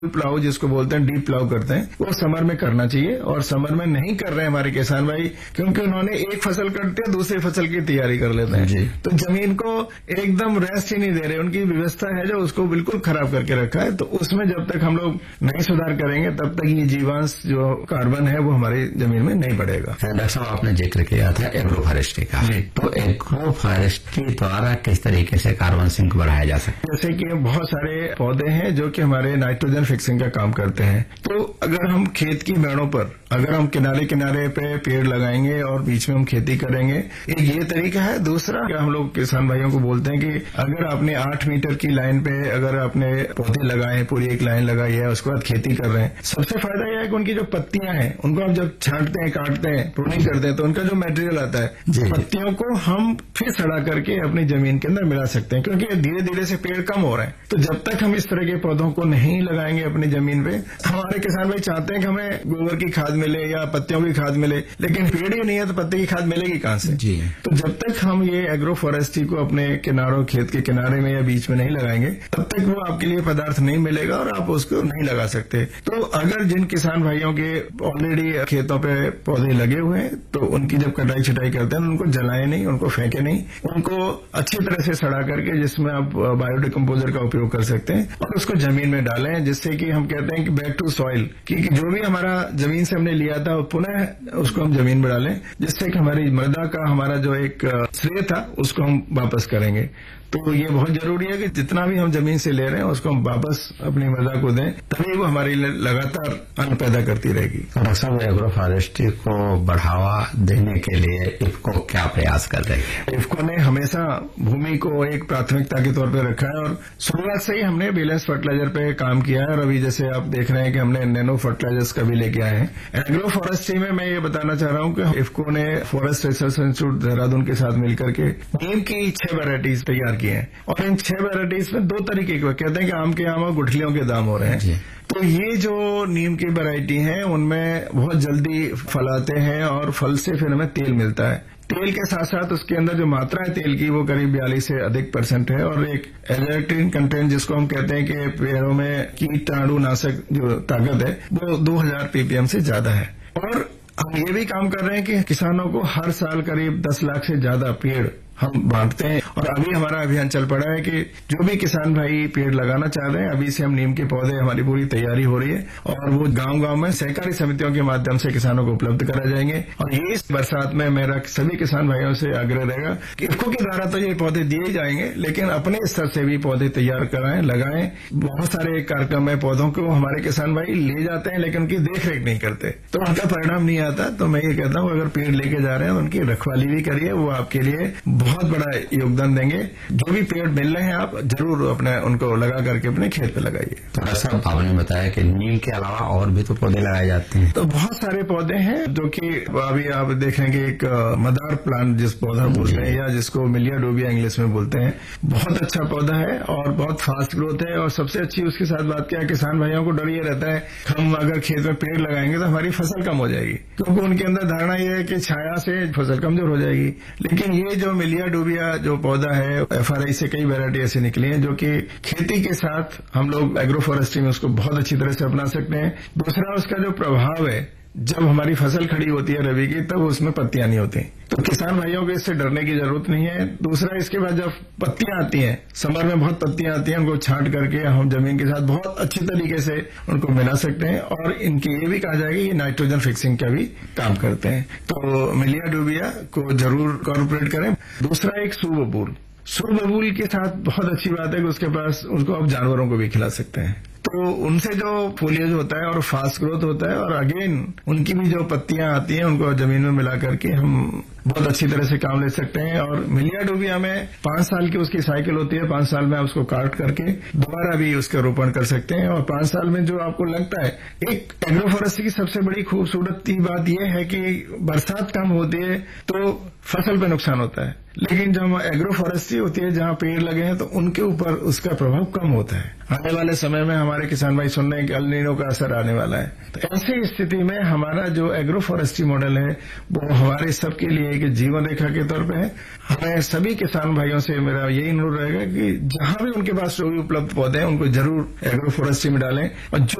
Plough जिसको बोलते हैं, डीप प्लाव करते हैं, वो समर में करना चाहिए। और समर में नहीं कर रहे हैं हमारे किसान भाई, क्योंकि उन्होंने एक फसल करते हैं, दूसरी फसल की तैयारी कर लेते हैं, तो जमीन को एकदम रेस्ट ही नहीं दे रहे। उनकी व्यवस्था है जो उसको बिल्कुल खराब करके रखा है। तो उसमें जब तक हम लोग नहीं सुधार करेंगे तब तक ये जीवांश जो कार्बन है वो हमारी जमीन में नहीं बढ़ेगा। डॉक्टर साहब, आपने जिक्र किया था एग्रो फॉरेस्ट्री का, तो एग्रो फॉरेस्ट्री द्वारा किस तरीके से कार्बन सिंक बढ़ाया जा सकता है? जैसे कि बहुत सारे पौधे हैं जो कि हमारे नाइट्रोजन फिक्सिंग का काम करते हैं। तो अगर हम खेत की मेड़ों पर अगर हम किनारे किनारे पे पेड़ लगाएंगे और बीच में हम खेती करेंगे, एक ये तरीका है। दूसरा हम लोग किसान भाइयों को बोलते हैं कि अगर आपने 8 मीटर की लाइन पे अगर आपने पौधे लगाए, पूरी एक लाइन लगाई है, उसके बाद खेती कर रहे हैं, सबसे फायदा यह है कि उनकी जो पत्तियां हैं उनको आप जब छांटते हैं, काटते हैं, प्रूनिंग करते हैं, तो उनका जो मटेरियल आता है, पत्तियों को हम फिर सड़ा करके अपनी जमीन के अंदर मिला सकते हैं, क्योंकि धीरे धीरे से पेड़ कम हो रहे हैं। तो जब तक हम इस तरह के पौधों को नहीं लगाएंगे अपनी जमीन पे, हमारे किसान भाई चाहते हैं कि हमें गोबर की खाद मिले या पत्तियों की खाद मिले, लेकिन पेड़ ही नहीं है तो पत्ते की खाद मिलेगी कहां से? तो जब तक हम ये एग्रो फॉरेस्ट्री को अपने किनारों, खेत के किनारे में या बीच में नहीं लगाएंगे, तब तक वो आपके लिए पदार्थ नहीं मिलेगा और आप उसको नहीं लगा सकते। तो अगर जिन किसान भाइयों के ऑलरेडी खेतों पे पौधे लगे हुए हैं, तो उनकी जब कटाई छटाई करते हैं उनको जलाए नहीं, उनको फेंके नहीं, उनको अच्छी तरह से सड़ा करके जिसमें आप बायोडिकम्पोजर का उपयोग कर सकते हैं और उसको जमीन में डालें, जिससे कि हम कहते हैं कि बैक टू सॉइल, कि जो भी हमारा जमीन से हमने लिया था पुनः उसको हम जमीन में डालें, जिससे कि हमारी मृदा का हमारा जो एक श्रेय था उसको हम वापस करेंगे। तो ये बहुत जरूरी है कि जितना भी हम जमीन से ले रहे हैं उसको हम वापस अपनी मृदा को दें, तभी वो हमारे लिए लगातार अन्न पैदा करती रहेगी। डॉक्टर साहब, एग्रो फॉरेस्ट्री को बढ़ावा देने के लिए इफ्को क्या प्रयास कर रही है? इफ्को ने हमेशा भूमि को एक प्राथमिकता के तौर पर रखा है और शुरुआत से ही हमने बैलेंस फर्टिलाइजर पे काम किया है। और अभी जैसे आप देख रहे हैं कि हमने नैनो फर्टिलाइजर्स का भी लेके आए हैं। एग्रो फॉरेस्ट्री में मैं ये बताना चाह रहा हूं कि इफ्को ने फॉरेस्ट रिसर्च इंस्टीट्यूट देहरादून के साथ मिलकर के नीम की 6 वैरायटीज तैयार किए हैं और इन 6 वैरायटीज में 2 तरीके के कहते हैं कि आम के आम और गुठलियों के दाम हो रहे हैं। तो ये जो नीम की वैरायटी है उनमें बहुत जल्दी फल आते हैं और फल से फिर हमें तेल मिलता है। तेल के साथ साथ उसके अंदर जो मात्रा है तेल की वो करीब 42 से अधिक % है और एक एजेक्ट्रिन कंटेंट जिसको हम कहते हैं कि पेड़ों में कीटाणु नाशक जो ताकत है वो 2000 ppm से ज्यादा है। और हम ये भी काम कर रहे हैं कि किसानों को हर साल करीब 10 लाख से ज्यादा पेड़ हम बांटते हैं। और अभी हमारा अभियान चल पड़ा है कि जो भी किसान भाई पेड़ लगाना चाह रहे हैं, अभी से हम नीम के पौधे, हमारी पूरी तैयारी हो रही है और वो गांव-गांव में सहकारी समितियों के माध्यम से किसानों को उपलब्ध कराए जाएंगे। और ये इस बरसात में मेरा सभी किसान भाइयों से आग्रह रहेगा कि इफ्को के द्वारा तो ये पौधे दिए जाएंगे, लेकिन अपने स्तर से भी पौधे तैयार कराएं, लगाएं। बहुत सारे कार्यक्रम में पौधों को हमारे किसान भाई ले जाते हैं लेकिन उनकी देखरेख नहीं करते, तो उनका परिणाम नहीं आता। तो मैं ये कहता हूँ अगर पेड़ लेके जा रहे हैं उनकी रखवाली भी करिए, वो आपके लिए बहुत बड़ा योगदान देंगे। जो भी पेड़ मिल रहे हैं आप जरूर अपने उनको लगा करके अपने खेत पे लगाइए। तो साहब, आपने बताया कि नीम के अलावा और भी तो पौधे लगाए जाते हैं, तो बहुत सारे पौधे हैं जो कि अभी आप देखेंगे एक मदार प्लांट जिस पौधा बोलते हैं या जिसको मिलिया डोबिया इंग्लिश में बोलते हैं, बहुत अच्छा पौधा है और बहुत फास्ट ग्रोथ है। और सबसे अच्छी उसके साथ बात क्या, किसान भाइयों को डर ये रहता है हम अगर खेत में पेड़ लगाएंगे तो हमारी फसल कम हो जाएगी, क्योंकि उनके अंदर धारणा ये है कि छाया से फसल कमजोर हो जाएगी। लेकिन ये जो मिलिया डोबिया जो पौधा है, FRI से कई वैरायटी ऐसी निकली है जो कि खेती के साथ हम लोग एग्रो फॉरेस्ट्री में उसको बहुत अच्छी तरह से अपना सकते हैं। दूसरा उसका जो प्रभाव है, जब हमारी फसल खड़ी होती है रबी की, तब उसमें पत्तियां नहीं होती, तो किसान भाइयों को इससे डरने की जरूरत नहीं है। दूसरा, इसके बाद जब पत्तियां आती हैं, समर में बहुत पत्तियां आती हैं, उनको छांट करके हम जमीन के साथ बहुत अच्छी तरीके से उनको मिला सकते हैं और इनकी ये भी कहा जाएगा ये नाइट्रोजन फिक्सिंग का भी काम करते हैं। तो मिलिया डोबिया को जरूर कॉर्पोरेट करें। दूसरा, एक सुबबूल के साथ बहुत अच्छी बात है कि उसके पास उसको आप जानवरों को भी खिला सकते हैं, तो उनसे जो फोलियज होता है और फास्ट ग्रोथ होता है और अगेन उनकी भी जो पत्तियां आती हैं उनको जमीन में मिला करके हम बहुत अच्छी तरह से काम ले सकते हैं। और मिलिया डोबिया में 5 साल की उसकी साइकिल होती है, 5 साल में आप उसको काट करके दोबारा भी उसका रोपण कर सकते हैं। और 5 साल में जो आपको लगता है, एक एग्रो फॉरेस्ट्री की सबसे बड़ी खूबसूरती बात यह है कि बरसात कम होती है तो फसल पे नुकसान होता है, लेकिन जब एग्रो फॉरेस्ट्री होती है जहां पेड़ लगे हैं तो उनके ऊपर उसका प्रभाव कम होता है। आने वाले समय में हमारे किसान भाई सुन रहे हैं कि एल नीनो का असर आने वाला है, तो ऐसी स्थिति में हमारा जो एग्रो फॉरेस्ट्री मॉडल है वो हमारे सबके लिए एक जीवन रेखा के तौर पे है। हमें सभी किसान भाइयों से मेरा यही अनुरोध रहेगा कि जहां भी उनके पास जो भी उपलब्ध पौधे हैं उनको जरूर एग्रो फॉरेस्ट्री में डालें, और जो